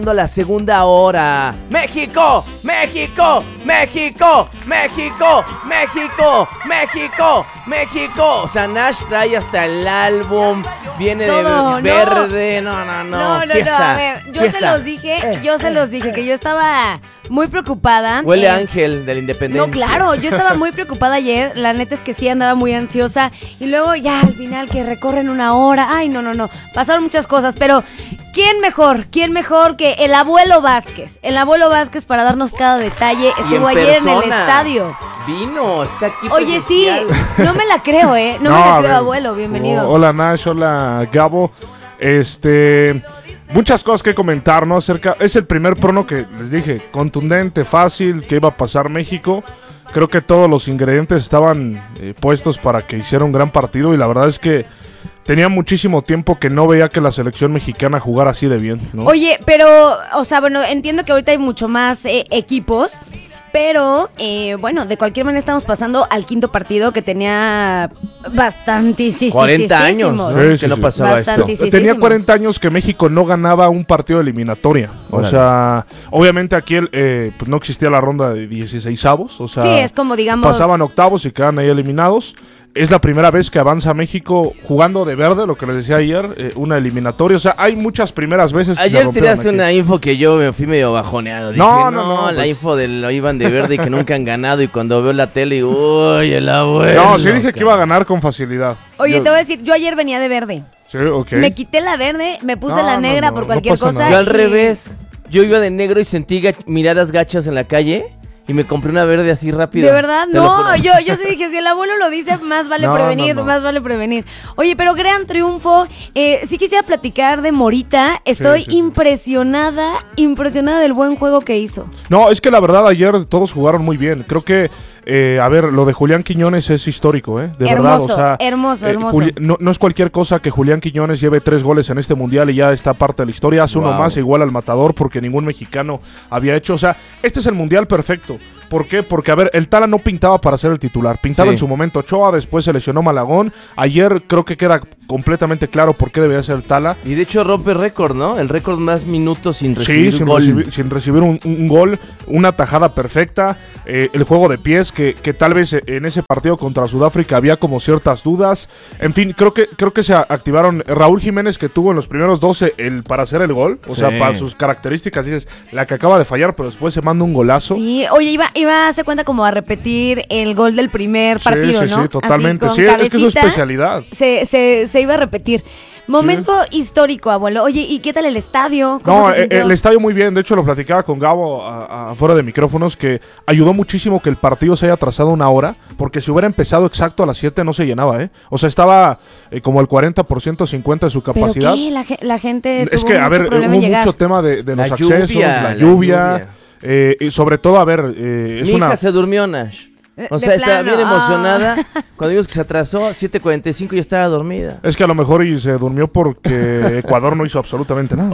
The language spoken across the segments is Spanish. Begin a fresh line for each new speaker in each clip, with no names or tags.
La segunda hora. México, México, México, México, México, México, México. O sea, Nash trae hasta el álbum. Viene todo, de verde. No.
Fiesta, a ver, yo se los dije que yo estaba muy preocupada.
Huele Ángel de la Independencia.
No, claro, yo estaba muy preocupada ayer. La neta es que sí andaba muy ansiosa. Y luego ya al final que recorren una hora. Ay, no. Pasaron muchas cosas, pero ¿quién mejor que el abuelo Vázquez? El abuelo Vázquez para darnos cada detalle. Estuvo ayer en el estadio.
Vino, está aquí.
Oye, presencial. Sí, no me la creo, No me la creo, abuelo, bienvenido.
Hola Nash, hola Gabo. Muchas cosas que comentar, ¿no? Es el primer prono que les dije, contundente, fácil, que iba a pasar México. Creo que todos los ingredientes estaban puestos para que hiciera un gran partido y la verdad es que tenía muchísimo tiempo que no veía que la selección mexicana jugara así de bien, ¿no?
Oye, pero, o sea, bueno, entiendo que ahorita hay mucho más equipos. Pero, bueno, de cualquier manera estamos pasando al quinto partido que tenía bastantísimos.
40 años, ¿no?
Que no pasaba esto. Tenía 40 años que México no ganaba un partido de eliminatoria. O sea, obviamente aquí pues no existía la ronda de 16avos. O sea,
sí, es como, digamos,
pasaban octavos y quedaban ahí eliminados. Es la primera vez que avanza México jugando de verde, lo que les decía ayer, una eliminatoria. O sea, hay muchas primeras veces que
ayer tiraste una info que yo me fui medio bajoneado. Dije, no, la info de lo iban de verde y que nunca han ganado. Y cuando veo la tele digo, uy, el abuelo.
No, sí dije que iba a ganar con facilidad.
Oye, te voy a decir, yo ayer venía de verde.
Sí, ok.
Me quité la verde, me puse la negra por cualquier cosa.
Yo al revés, yo iba de negro y sentí miradas gachas en la calle. Y me compré una verde así rápido.
¿De verdad? No, yo sí dije, si el abuelo lo dice, más vale prevenir. Más vale prevenir. Oye, pero gran triunfo. Sí quisiera platicar de Morita. Estoy impresionada del buen juego que hizo.
No, es que la verdad ayer todos jugaron muy bien. Creo que, a ver, lo de Julián Quiñones es histórico, de
hermoso,
verdad. O sea,
hermoso.
No es cualquier cosa que Julián Quiñones lleve 3 goles en este mundial y ya está parte de la historia. Hace uno más igual al Matador porque ningún mexicano había hecho. O sea, este es el mundial perfecto. ¿Por qué? Porque, a ver, el Tala no pintaba para ser el titular. Pintaba en su momento Ochoa, después se lesionó Malagón. Ayer creo que queda completamente claro por qué debía ser el Tala.
Y de hecho rompe récord, ¿no? El récord más minutos sin recibir gol.
Sin recibir un gol, una tajada perfecta. El juego de pies, que tal vez en ese partido contra Sudáfrica había como ciertas dudas. En fin, creo que se activaron. Raúl Jiménez, que tuvo en los primeros 12 para hacer el gol. O sea, para sus características, dices, la que acaba de fallar, pero después se manda un golazo.
Sí, oye, iba a se cuenta como a repetir el gol del primer partido, ¿no?
Sí, totalmente.
Así,
sí, es que es su especialidad.
Se iba a repetir. Momento histórico, abuelo. Oye, ¿y qué tal el estadio?
No, el estadio muy bien. De hecho, lo platicaba con Gabo afuera de micrófonos, que ayudó muchísimo que el partido se haya atrasado una hora, porque si hubiera empezado exacto a las 7 no se llenaba, O sea, estaba como el 40%, 50% de su capacidad.
¿Pero qué? La gente
es que, a ver, hubo mucho tema de los accesos, la lluvia. Y sobre todo, a ver,
Mi hija se durmió, Nash. O sea, estaba bien emocionada. Cuando vimos que se atrasó, 7:45 ya estaba dormida.
Es que a lo mejor se durmió porque Ecuador no hizo absolutamente nada.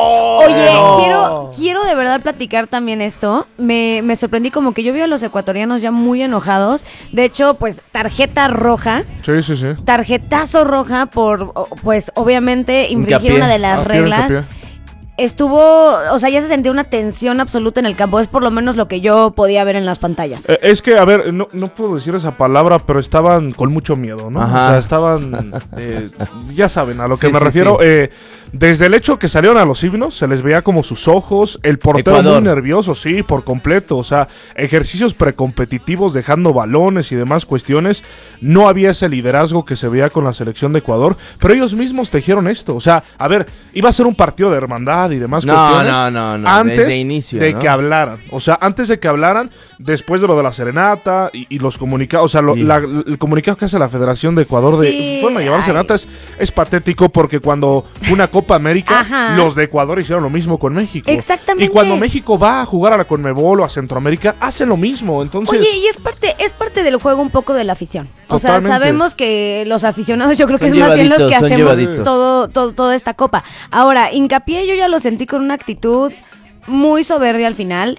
Oye, quiero de verdad platicar también esto. Me sorprendí, como que yo vi a los ecuatorianos ya muy enojados. De hecho, pues, tarjeta roja.
Sí.
Tarjetazo roja por, pues, obviamente, infringir una de las reglas. Estuvo, o sea, ya se sentía una tensión absoluta en el campo. Es por lo menos lo que yo podía ver en las pantallas.
Es que, a ver, no puedo decir esa palabra, pero estaban con mucho miedo, ¿no?
Ajá.
O sea, estaban, ya saben a lo que me refiero. Desde el hecho que salieron a los himnos, se les veía como sus ojos, el portero Ecuador. Muy nervioso, sí, por completo. O sea, ejercicios precompetitivos, dejando balones y demás cuestiones. No había ese liderazgo que se veía con la selección de Ecuador, pero ellos mismos tejieron esto. O sea, a ver, iba a ser un partido de hermandad y demás cuestiones.
No.
Antes
desde inicio,
de que hablaran. O sea, antes de que hablaran, después de lo de la serenata y los comunicados. O sea, el comunicado que hace la Federación de Ecuador fueron a llevar serenata es patético, porque cuando una Copa América, los de Ecuador hicieron lo mismo con México.
Exactamente.
Y cuando México va a jugar a la Conmebol o a Centroamérica, hacen lo mismo. Entonces,
oye, y es parte del juego un poco de la afición. O sea, sabemos que los aficionados, yo creo que es más bien los que hacemos toda esta copa. Ahora, Hincapié yo ya lo sentí con una actitud muy soberbia al final.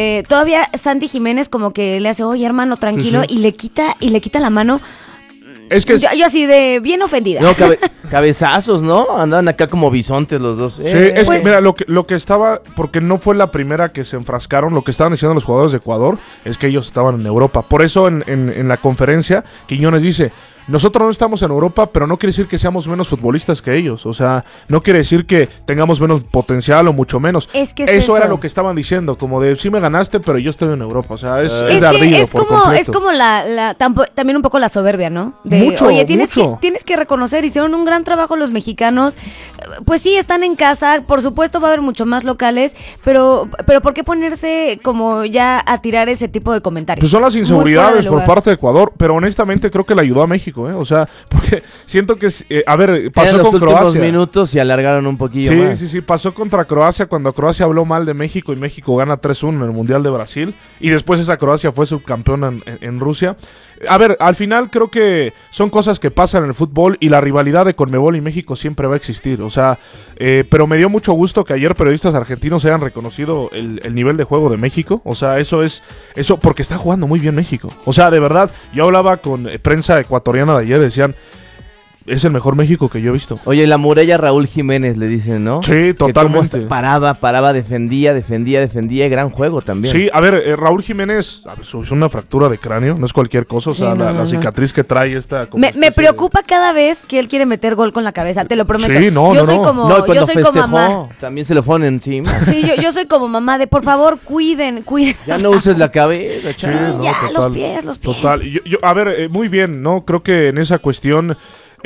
Todavía Santi Jiménez como que le hace, oye, hermano, tranquilo, y le quita la mano.
Es que
yo así de bien ofendida.
No, cabezazos, ¿no? Andaban acá como bisontes los dos.
Sí, es que mira, lo que estaba, porque no fue la primera que se enfrascaron, lo que estaban diciendo los jugadores de Ecuador es que ellos estaban en Europa. Por eso en la conferencia, Quiñones dice: nosotros no estamos en Europa, pero no quiere decir que seamos menos futbolistas que ellos. O sea, no quiere decir que tengamos menos potencial o mucho menos.
Es que
eso era lo que estaban diciendo, como de sí me ganaste, pero yo estoy en Europa. O sea, es de ardido
es
por
como
completo.
también un poco la soberbia, ¿no?
Mucho,
oye, tienes que reconocer, hicieron un gran trabajo los mexicanos. Pues sí, están en casa, por supuesto va a haber mucho más locales, pero ¿por qué ponerse como ya a tirar ese tipo de comentarios?
Pues son las inseguridades por parte de Ecuador, pero honestamente creo que le ayudó a México. O sea, porque siento que, pasó con Croacia.
Los últimos minutos y alargaron un poquillo más.
Sí, pasó contra Croacia cuando Croacia habló mal de México y México gana 3-1 en el Mundial de Brasil y después esa Croacia fue subcampeona en Rusia. A ver, al final creo que son cosas que pasan en el fútbol y la rivalidad de Conmebol y México siempre va a existir, o sea, pero me dio mucho gusto que ayer periodistas argentinos hayan reconocido el nivel de juego de México, o sea, eso porque está jugando muy bien México, o sea, de verdad, yo hablaba con prensa ecuatoriana de ayer, decían: es el mejor México que yo he visto.
Oye, la muralla Raúl Jiménez le dicen, ¿no?
Sí, totalmente.
Paraba, defendía, gran juego también.
Sí, a ver, Raúl Jiménez, sufrió una fractura de cráneo, no es cualquier cosa, o sea, la cicatriz que trae esta...
Me preocupa cada vez que él quiere meter gol con la cabeza, te lo prometo.
Sí,
yo soy como mamá.
También se lo ponen encima.
Sí, yo soy como mamá de, por favor, cuiden.
Ya no uses la cabeza,
chaval. Sí, ya, total, los pies.
Total, a ver, muy bien, ¿no? Creo que en esa cuestión...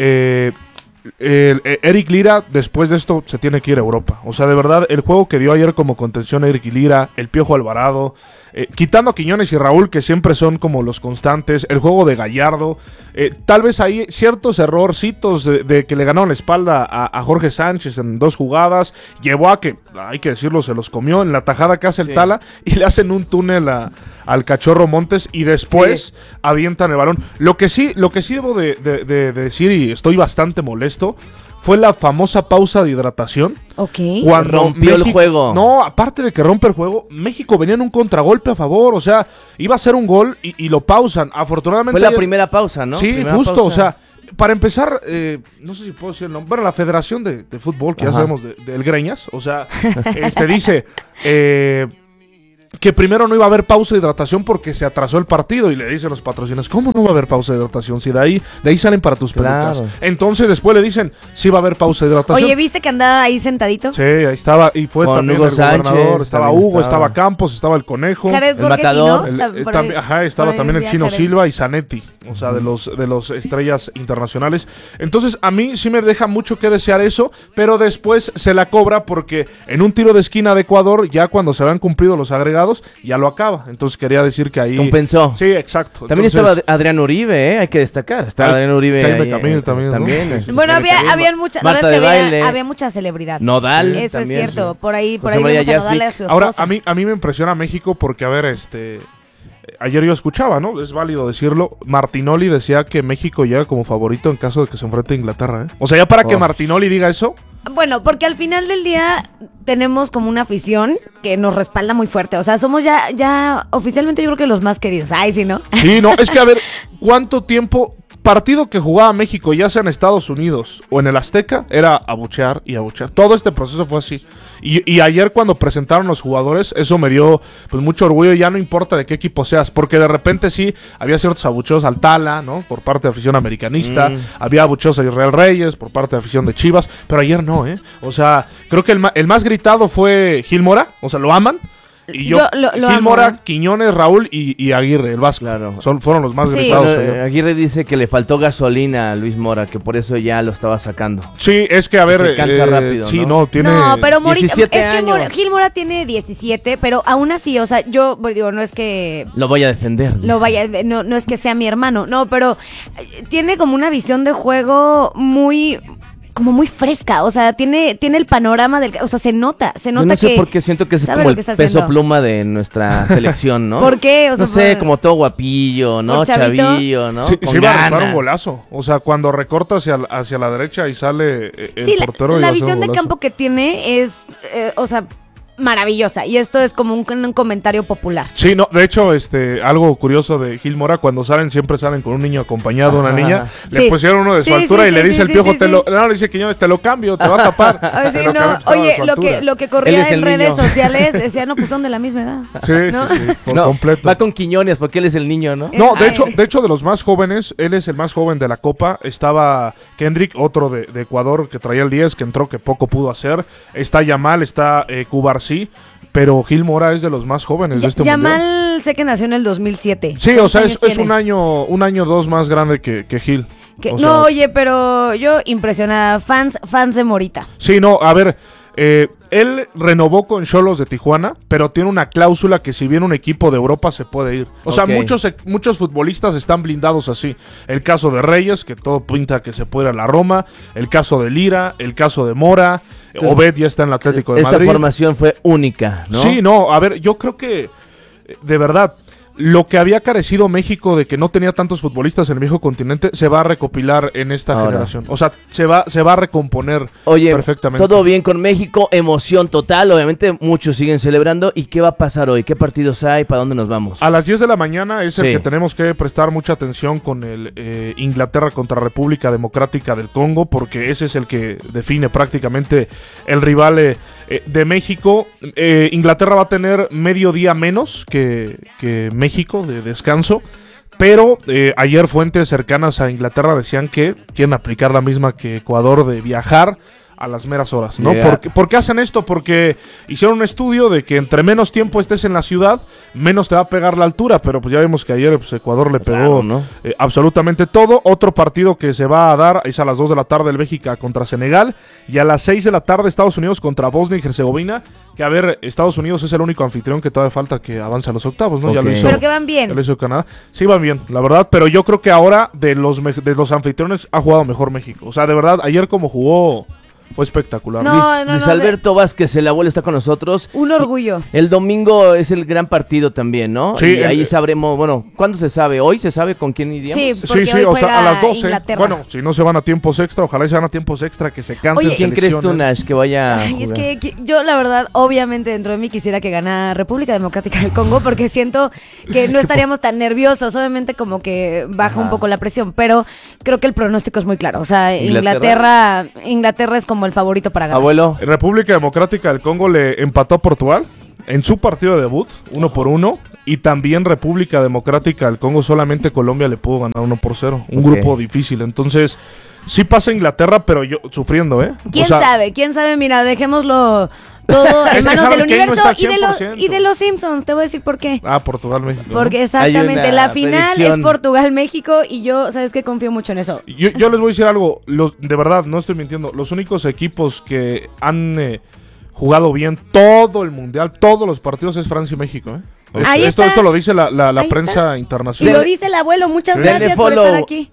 Eric Lira después de esto se tiene que ir a Europa. O sea, de verdad, el juego que dio ayer como contención Eric Lira, el Piojo Alvarado, quitando a Quiñones y Raúl, que siempre son como los constantes, el juego de Gallardo, tal vez hay ciertos errorcitos de que le ganaron la espalda a Jorge Sánchez en 2 jugadas, llevó a que, hay que decirlo, se los comió en la tajada que hace el Tala y le hacen un túnel al Cachorro Montes y después avientan el balón. Lo que sí debo de decir, y estoy bastante molesto, fue la famosa pausa de hidratación.
Ok.
Cuando rompió el juego.
No, aparte de que rompe el juego, México venía en un contragolpe a favor. O sea, iba a ser un gol y lo pausan. Afortunadamente.
Fue la primera pausa, ¿no?
Sí, justo. Pausa. O sea, para empezar, no sé si puedo decir el nombre. Bueno, la Federación de Fútbol, que ya sabemos del Greñas. O sea, dice. Que primero no iba a haber pausa de hidratación porque se atrasó el partido y le dicen los patrocinadores: ¿cómo no va a haber pausa de hidratación? Si de ahí salen para tus pelucas. Entonces después le dicen: sí va a haber pausa de hidratación.
Oye, ¿viste que andaba ahí sentadito?
Sí, ahí estaba, y fue
con
también
Hugo
el
Sánchez,
gobernador, estaba Hugo, estaba Campos, estaba el Conejo,
Jared
el Matador,
estaba también el Chino Silva y Zanetti, o sea, de los estrellas internacionales. Entonces a mí sí me deja mucho que desear eso, pero después se la cobra porque en un tiro de esquina de Ecuador, ya cuando se habían cumplido los agregados, ya lo acaba. Entonces quería decir que ahí
compensó.
Sí, exacto.
También estaba Adrián Uribe, hay que destacar. Estaba Adrián Uribe
ahí, también, ¿no?
Bueno, habían muchas,
Marta de baile.
Había mucha celebridad.
Nodal.
Eso
también,
es cierto.
Sí.
Por ahí vimos a Nodal a su esposa.
Ahora, a mí me impresiona México porque, a ver, ayer yo escuchaba, ¿no? Es válido decirlo. Martinoli decía que México llega como favorito en caso de que se enfrente a Inglaterra, ¿eh? O sea, ya para que Martinoli diga eso.
Bueno, porque al final del día tenemos como una afición que nos respalda muy fuerte. O sea, somos ya oficialmente yo creo que los más queridos. Ay, sí, ¿no?
Sí, no, es que a ver, ¿cuánto tiempo? Partido que jugaba México, ya sea en Estados Unidos o en el Azteca, era abuchear y abuchear. Todo este proceso fue así. Y ayer cuando presentaron los jugadores, eso me dio pues mucho orgullo. Ya no importa de qué equipo seas, porque de repente sí había ciertos abucheos al Tala, ¿no? Por parte de afición americanista. Había abucheos a Israel Reyes por parte de afición de Chivas. Pero ayer no, ¿eh? O sea, creo que el más gritado fue Gil Mora. O sea, lo aman. Y yo Gil Mora, Quiñones, Raúl y Aguirre, el Vasco.
Claro.
Fueron los más gritados.
Aguirre dice que le faltó gasolina a Luis Mora, que por eso ya lo estaba sacando.
Sí, es que a ver.
Se cansa rápido.
Sí,
¿no?
Tiene.
No, pero
17
es que
años.
Gil Mora tiene 17, pero aún así, o sea, yo digo, no es que.
Lo voy a defender.
No es que sea mi hermano, no, pero tiene como una visión de juego muy fresca, o sea, tiene el panorama o sea, se nota
Yo no sé
que
por qué siento que es como el peso pluma de nuestra selección, ¿no?
¿Por qué? O sea,
no sé, como todo guapillo, ¿no? Chavillo, ¿no?
Sí, va a anotar un golazo. O sea, cuando recorta hacia la derecha y sale el portero.
La visión de campo que tiene es, o sea, maravillosa. Y esto es como un comentario popular.
Sí, no, de hecho, algo curioso de Gil Mora, cuando siempre salen con un niño acompañado, una niña, le pusieron uno de su altura y le dice el Piojo, le dice Quiñones, te lo cambio, te va a tapar.
Oye, lo que corría en redes sociales decía, no, pues son de la misma edad.
Sí,
¿no?
sí, por completo.
Va con Quiñones porque él es el niño, ¿no?
No, de hecho, de los más jóvenes, él es el más joven de la Copa. Estaba Kendrick, otro de Ecuador, que traía el 10, que entró, que poco pudo hacer. Está Yamal, está Cubarsí. Pero Gil Mora es de los más jóvenes de este mundial.
Yamal sé que nació en el 2007.
Sí, o sea, es un año o dos más grande que Gil.
No, oye, pero yo impresionada. Fans de Morita.
Sí, no, a ver, él renovó con Xolos de Tijuana, pero tiene una cláusula que si viene un equipo de Europa se puede ir. O sea, muchos futbolistas están blindados así. El caso de Reyes, que todo pinta que se puede ir a la Roma. El caso de Lira, el caso de Mora. Obed ya está en el Atlético de Madrid.
Esta formación fue única, ¿no?
Sí, no, a ver, yo creo que, de verdad, lo que había carecido México de que no tenía tantos futbolistas en el viejo continente se va a recopilar en esta generación. O sea, se va a recomponer perfectamente.
Todo bien con México, emoción total. Obviamente muchos siguen celebrando. ¿Y qué va a pasar hoy? ¿Qué partidos hay? ¿Para dónde nos vamos?
A las 10 de la mañana es el que tenemos que prestar mucha atención con el Inglaterra contra República Democrática del Congo, porque ese es el que define prácticamente el rival de México. Inglaterra va a tener medio día menos que México de descanso, pero ayer fuentes cercanas a Inglaterra decían que quieren aplicar la misma que Ecuador de viajar a las meras horas, ¿no? ¿Por qué hacen esto? Porque hicieron un estudio de que entre menos tiempo estés en la ciudad, menos te va a pegar la altura, pero pues ya vimos que ayer Ecuador le pegó absolutamente todo. Otro partido que se va a dar es a las 2 de la tarde el Bélgica contra Senegal y a las 6 de la tarde Estados Unidos contra Bosnia y Herzegovina, que a ver, Estados Unidos es el único anfitrión que todavía falta que avance a los octavos, ¿no? Ya lo hizo,
pero que van bien.
Ya lo hizo Canadá. Sí, van bien, la verdad, pero yo creo que ahora de los anfitriones ha jugado mejor México. O sea, de verdad, ayer como jugó fue espectacular.
Luis Alberto Vázquez, el abuelo, está con nosotros.
Un orgullo.
El domingo es el gran partido también, ¿no?
Sí.
Y ahí sabremos, bueno, ¿cuándo se sabe? ¿Hoy se sabe con quién iríamos?
Sí, hoy
o sea, a las 12.
Inglaterra.
Bueno, si no se van a tiempos extra, ojalá se van a tiempos extra, que se cansen.
Oye,
¿quién crees tú, Nash, que vaya a
es que yo, la verdad, obviamente dentro de mí quisiera que ganara República Democrática del Congo, porque siento que no estaríamos tan nerviosos. Obviamente como que baja un poco la presión, pero creo que el pronóstico es muy claro. O sea, Inglaterra es como el favorito para ganar.
Abuelo.
República Democrática del Congo le empató a Portugal en su partido de debut, 1-1, y también República Democrática del Congo, solamente Colombia le pudo ganar 1-0. Un grupo difícil, entonces sí pasa Inglaterra, pero yo sufriendo, ¿eh?
¿Quién sabe? Mira, dejémoslo todo en manos del universo y de los Simpsons. Te voy a decir por qué.
Portugal-México.
Porque exactamente, la final es Portugal-México y yo, ¿sabes qué? Confío mucho en eso.
Yo les voy a decir algo, de verdad, no estoy mintiendo. Los únicos equipos que han jugado bien todo el mundial, todos los partidos, es Francia y México, ¿eh? Esto lo dice la prensa internacional.
Y lo dice el abuelo, muchas gracias por estar aquí.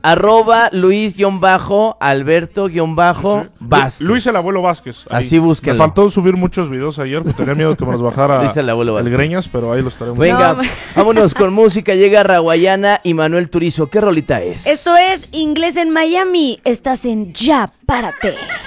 @Luis_Vázquez.
Luis el abuelo Vázquez.
Así búsquenlo.
Me faltó subir muchos videos ayer, porque tenía miedo que me los bajara
Luis el abuelo Vázquez.
el Greñas, pero ahí los estaremos.
Venga, vámonos con música. Llega Raguayana y Manuel Turizo. ¿Qué rolita es?
Esto es Inglés en Miami. Estás en Ya Párate.